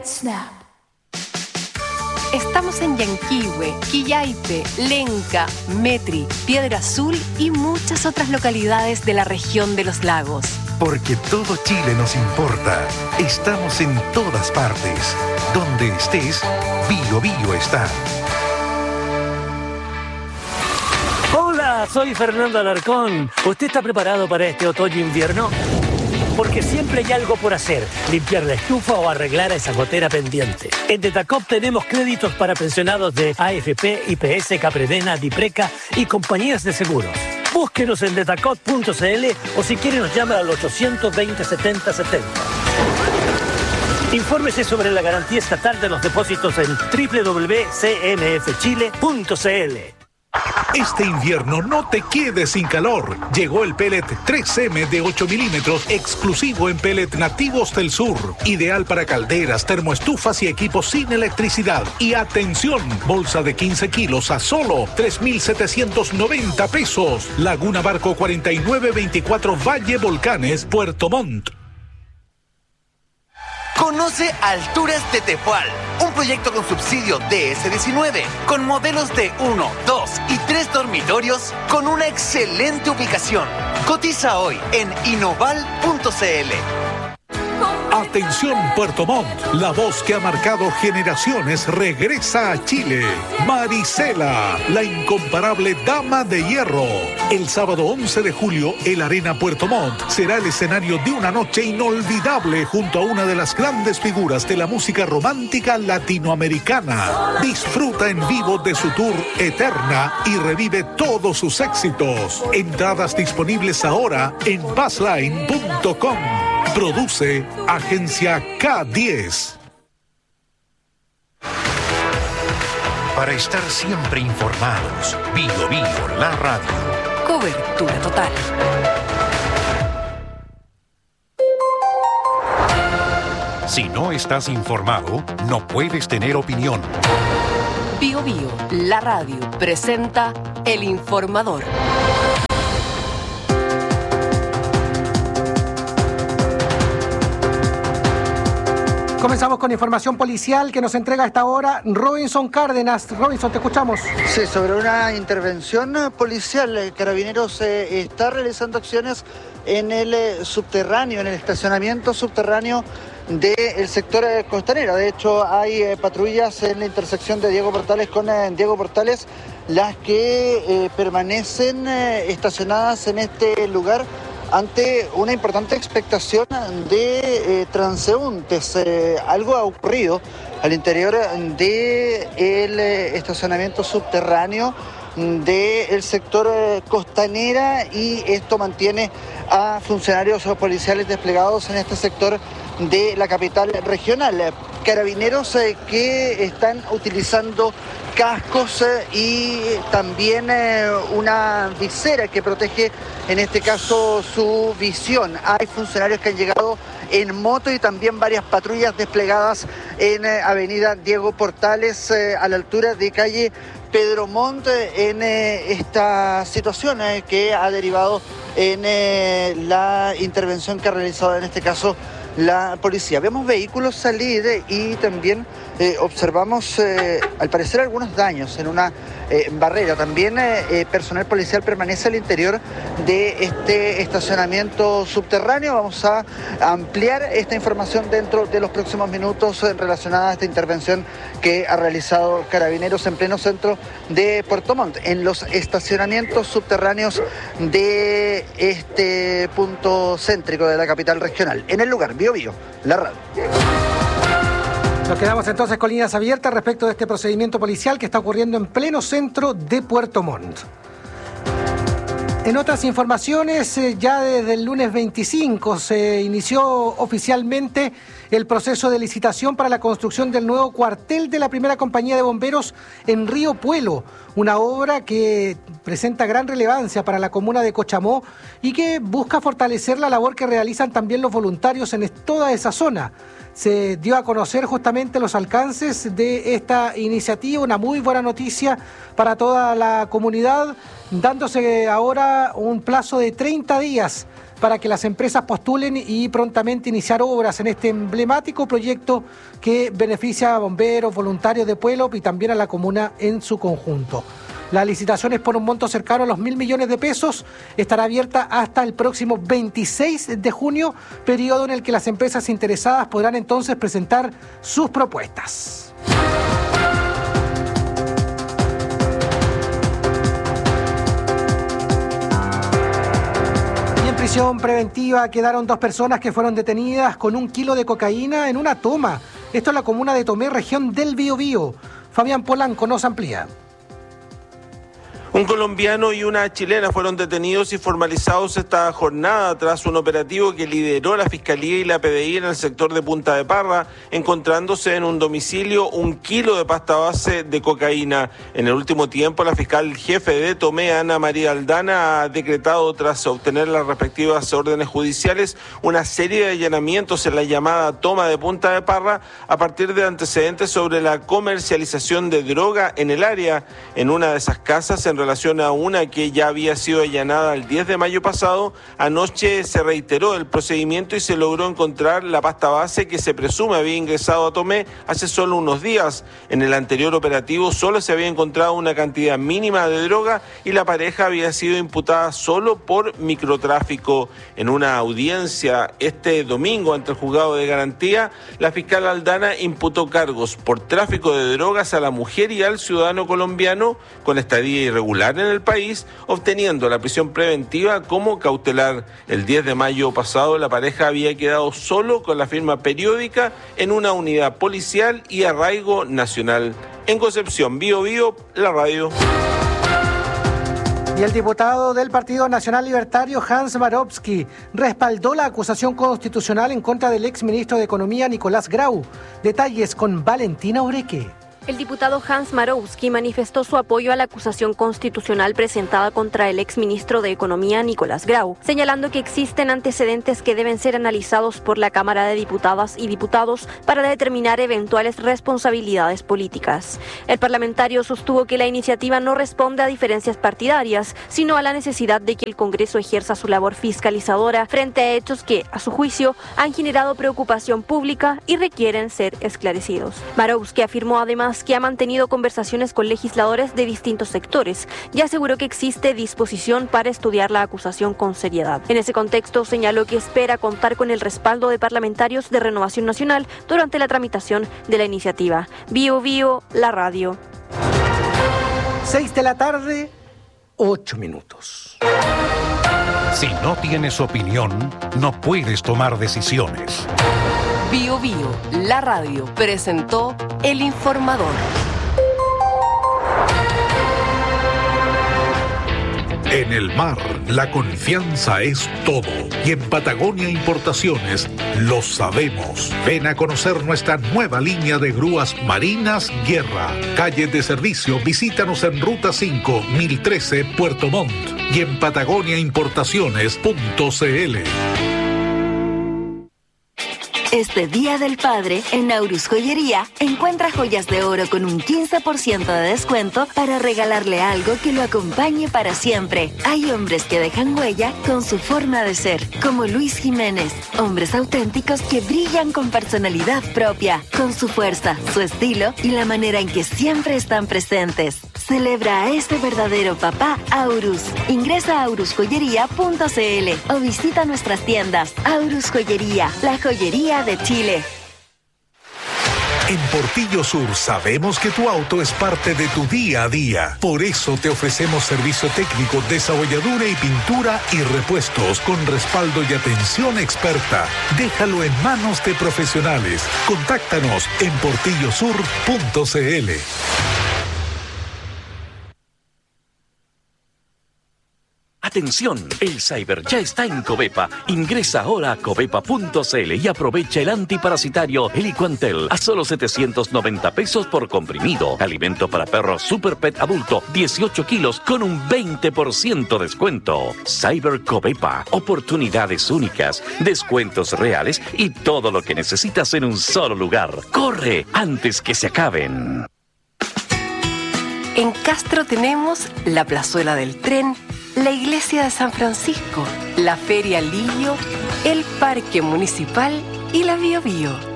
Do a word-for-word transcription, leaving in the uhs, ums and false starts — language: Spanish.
Snap. Estamos en Yanquihue, Quillaipe, Lenca, Metri, Piedra Azul y muchas otras localidades de la región de los lagos. Porque todo Chile nos importa. Estamos en todas partes. Donde estés, Bio Bio está. Hola, soy Fernando Alarcón. ¿Usted está preparado para este otoño-invierno? Porque siempre hay algo por hacer, limpiar la estufa o arreglar esa gotera pendiente. En Detacop tenemos créditos para pensionados de A F P, I P S, Capredena, Dipreca y compañías de seguros. Búsquenos en detacop punto c l o si quiere nos llama al ochocientos veinte, setenta setenta. Infórmese sobre la garantía estatal de los depósitos en doble u doble u doble u punto c m f chile punto c l. Este invierno no te quedes sin calor. Llegó el pellet tres eme de ocho milímetros, exclusivo en pellet nativos del sur. Ideal para calderas, termoestufas y equipos sin electricidad. Y atención, bolsa de quince kilos a solo tres mil setecientos noventa pesos. Laguna Barco cuarenta y nueve veinticuatro Valle Volcanes, Puerto Montt. Conoce Alturas de Tepual, un proyecto con subsidio D S diecinueve, con modelos de uno, dos y tres dormitorios, con una excelente ubicación. Cotiza hoy en inoval punto c l. Atención Puerto Montt, la voz que ha marcado generaciones regresa a Chile. Marisela, la incomparable dama de hierro. El sábado once de julio, el Arena Puerto Montt será el escenario de una noche inolvidable junto a una de las grandes figuras de la música romántica latinoamericana. Disfruta en vivo de su tour Eterna y revive todos sus éxitos. Entradas disponibles ahora en bassline punto com. Produce Agencia K diez. Para estar siempre informados, Bio Bio, la radio. Cobertura total. Si no estás informado, no puedes tener opinión. Bio Bio, la radio, presenta El Informador. Comenzamos con información policial que nos entrega a esta hora Robinson Cárdenas. Robinson, te escuchamos. Sí, sobre una intervención policial, Carabineros eh, está realizando acciones en el eh, subterráneo, en el estacionamiento subterráneo del sector eh, costanera. De hecho, hay eh, patrullas en la intersección de Diego Portales con eh, Diego Portales, las que eh, permanecen eh, estacionadas en este lugar ante una importante expectación de eh, transeúntes. Eh, algo ha ocurrido al interior del eh, estacionamiento subterráneo del sector eh, costanera, y esto mantiene a funcionarios policiales desplegados en este sector de la capital regional. Carabineros eh, que están utilizando cascos eh, y también eh, una visera que protege en este caso su visión. Hay funcionarios que han llegado en moto y también varias patrullas desplegadas en eh, avenida Diego Portales eh, a la altura de calle Pedro Montt, eh, en eh, esta situación eh, que ha derivado en eh, la intervención que ha realizado en este caso la policía. Vemos vehículos salir y también eh, observamos eh, al parecer algunos daños en una eh, barrera. También eh, personal policial permanece al interior de este estacionamiento subterráneo. Vamos a ampliar esta información dentro de los próximos minutos eh, relacionada a esta intervención que ha realizado Carabineros en pleno centro de Puerto Montt, en los estacionamientos subterráneos de este punto céntrico de la capital regional. En el lugar, Bio Bio, la radio. Nos quedamos entonces con líneas abiertas respecto de este procedimiento policial que está ocurriendo en pleno centro de Puerto Montt. En otras informaciones, eh, ya desde el lunes veinticinco se inició oficialmente el proceso de licitación para la construcción del nuevo cuartel de la primera compañía de bomberos en Río Puelo, una obra que presenta gran relevancia para la comuna de Cochamó y que busca fortalecer la labor que realizan también los voluntarios en toda esa zona. Se dio a conocer justamente los alcances de esta iniciativa, una muy buena noticia para toda la comunidad, dándose ahora un plazo de treinta días para que las empresas postulen y prontamente iniciar obras en este emblemático proyecto que beneficia a bomberos, voluntarios de Puello y también a la comuna en su conjunto. La licitación es por un monto cercano a los mil millones de pesos. Estará abierta hasta el próximo veintiséis de junio, periodo en el que las empresas interesadas podrán entonces presentar sus propuestas. Y en prisión preventiva quedaron dos personas que fueron detenidas con un kilo de cocaína en una toma. Esto en la comuna de Tomé, región del Biobío. Fabián Polanco nos amplía. Un colombiano y una chilena fueron detenidos y formalizados esta jornada tras un operativo que lideró la Fiscalía y la P D I en el sector de Punta de Parra, encontrándose en un domicilio un kilo de pasta base de cocaína. En el último tiempo, la fiscal jefe de Tomé, Ana María Aldana, ha decretado, tras obtener las respectivas órdenes judiciales, una serie de allanamientos en la llamada toma de Punta de Parra a partir de antecedentes sobre la comercialización de droga en el área. En una de esas casas, en relación a una que ya había sido allanada el diez de mayo pasado, anoche se reiteró el procedimiento y se logró encontrar la pasta base que se presume había ingresado a Tomé hace solo unos días. En el anterior operativo solo se había encontrado una cantidad mínima de droga y la pareja había sido imputada solo por microtráfico. En una audiencia este domingo ante el juzgado de garantía, la fiscal Aldana imputó cargos por tráfico de drogas a la mujer y al ciudadano colombiano con estadía irregular en el país, obteniendo la prisión preventiva como cautelar. El diez de mayo pasado, la pareja había quedado solo con la firma periódica en una unidad policial y arraigo nacional. En Concepción, Bío Bío, la radio. Y el diputado del Partido Nacional Libertario, Hans Marowski, respaldó la acusación constitucional en contra del exministro de Economía, Nicolás Grau. Detalles con Valentina Oreque. El diputado Hans Marowski manifestó su apoyo a la acusación constitucional presentada contra el exministro de Economía, Nicolás Grau, señalando que existen antecedentes que deben ser analizados por la Cámara de Diputadas y Diputados para determinar eventuales responsabilidades políticas. El parlamentario sostuvo que la iniciativa no responde a diferencias partidarias, sino a la necesidad de que el Congreso ejerza su labor fiscalizadora frente a hechos que, a su juicio, han generado preocupación pública y requieren ser esclarecidos. Marowski afirmó además que ha mantenido conversaciones con legisladores de distintos sectores y aseguró que existe disposición para estudiar la acusación con seriedad. En ese contexto, señaló que espera contar con el respaldo de parlamentarios de Renovación Nacional durante la tramitación de la iniciativa. Bío Bío, la radio. Seis de la tarde, ocho minutos. Si no tienes opinión, no puedes tomar decisiones. Bío Bío, la radio, presentó El Informador. En el mar, la confianza es todo. Y en Patagonia Importaciones lo sabemos. Ven a conocer nuestra nueva línea de grúas marinas Guerra. Calles de servicio, visítanos en Ruta cinco, mil trece, Puerto Montt. Y en patagonia importaciones punto c l. Este Día del Padre, en Aurus Joyería, encuentra joyas de oro con un quince por ciento de descuento para regalarle algo que lo acompañe para siempre. Hay hombres que dejan huella con su forma de ser, como Luis Jiménez. Hombres auténticos que brillan con personalidad propia, con su fuerza, su estilo y la manera en que siempre están presentes. Celebra a este verdadero papá Aurus. Ingresa a aurus joyería punto c l o visita nuestras tiendas. Aurus Joyería, la joyería de Chile. En Portillo Sur sabemos que tu auto es parte de tu día a día. Por eso te ofrecemos servicio técnico, desabolladura y pintura y repuestos con respaldo y atención experta. Déjalo en manos de profesionales. Contáctanos en portillo sur punto c l. Atención, el Cyber ya está en Covepa. Ingresa ahora a covepa punto c l y aprovecha el antiparasitario Heliquantel a solo setecientos noventa pesos por comprimido. Alimento para perros Super Pet adulto, dieciocho kilos con un veinte por ciento descuento. Cyber Covepa, oportunidades únicas, descuentos reales y todo lo que necesitas en un solo lugar. ¡Corre antes que se acaben! En Castro tenemos la plazuela del tren la Iglesia de San Francisco, la Feria Lillo, el Parque Municipal y la Bio Bio.